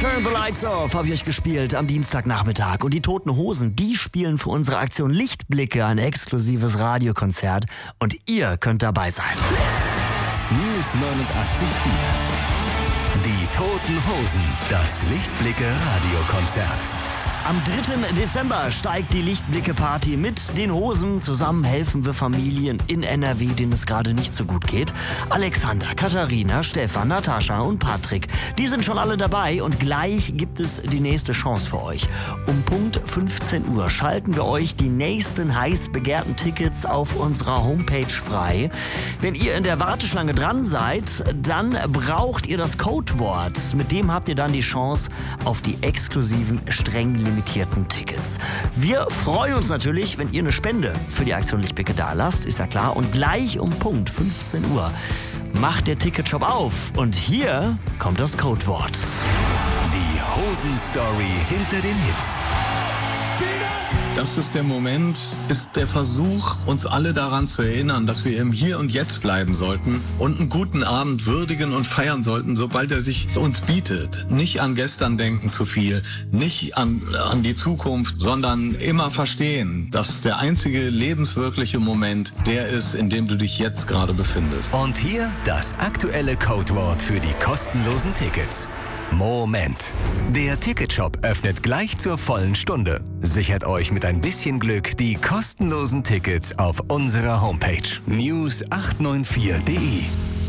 Turn the Lights Off habe ich euch gespielt am Dienstagnachmittag. Und die Toten Hosen, die spielen für unsere Aktion Lichtblicke ein exklusives Radiokonzert. Und ihr könnt dabei sein. News 89.4. Die Toten Hosen, das Lichtblicke-Radiokonzert. Am 3. Dezember steigt die Lichtblicke-Party mit den Hosen. Zusammen helfen wir Familien in NRW, denen es gerade nicht so gut geht. Alexander, Katharina, Stefan, Natascha und Patrick, die sind schon alle dabei und gleich gibt es die nächste Chance für euch. Um Punkt 15 Uhr schalten wir euch die nächsten heiß begehrten Tickets auf unserer Homepage frei. Wenn ihr in der Warteschlange dran seid, dann braucht ihr das Codewort. Mit dem habt ihr dann die Chance auf die exklusiven, streng limitierten Tickets. Wir freuen uns natürlich, wenn ihr eine Spende für die Aktion Lichtblicke da lasst, ist ja klar. Und gleich um Punkt 15 Uhr macht der Ticketshop auf. Und hier kommt das Codewort. Die Hosen-Story hinter den Hits. Das ist der Moment, ist der Versuch, uns alle daran zu erinnern, dass wir im Hier und Jetzt bleiben sollten und einen guten Abend würdigen und feiern sollten, sobald er sich uns bietet. Nicht an gestern denken zu viel, nicht an die Zukunft, sondern immer verstehen, dass der einzige lebenswirkliche Moment der ist, in dem du dich jetzt gerade befindest. Und hier das aktuelle Codewort für die kostenlosen Tickets. Moment. Der Ticketshop öffnet gleich zur vollen Stunde. Sichert euch mit ein bisschen Glück die kostenlosen Tickets auf unserer Homepage news894.de.